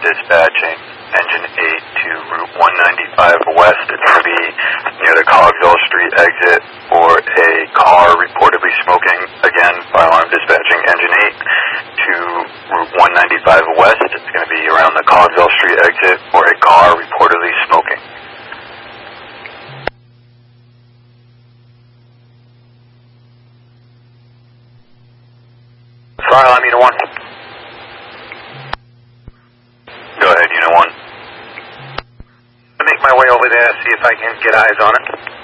dispatching engine 8 to Route 195 West. It's going to be near the Cogswell Street exit for a car reportedly smoking. Again, fire alarm dispatching engine 8 to Route 195 West. It's going to be around the Cogswell Street exit for a car reportedly smoking. Fire alarm, Unit 1. Go ahead, Unit 1. I'll make my way over there, see if I can get eyes on it.